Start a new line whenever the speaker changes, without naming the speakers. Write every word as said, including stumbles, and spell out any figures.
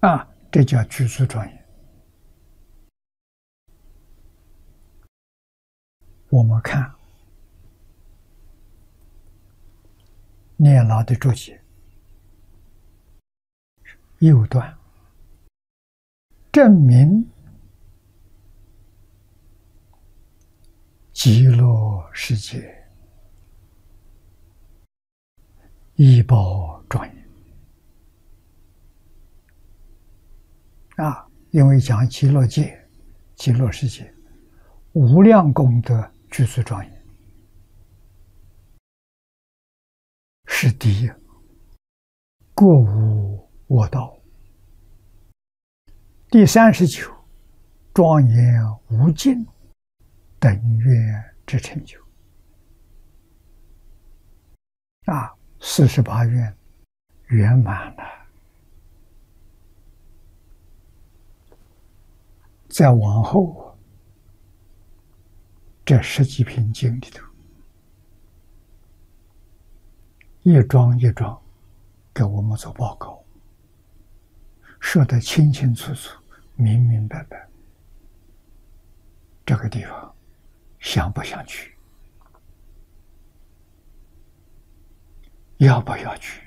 啊，这叫具足庄严。我们看念老的注解，右段证明极乐世界一报庄严啊，因为讲极乐界、极乐世界无量功德具足庄严，是第一，过无我道。第三十九，庄严无尽等愿之成就。啊，四十八愿圆满了。再往后，这十几篇经里头，一桩一桩给我们做报告，说得清清楚楚、明明白白。这个地方想不想去？要不要去？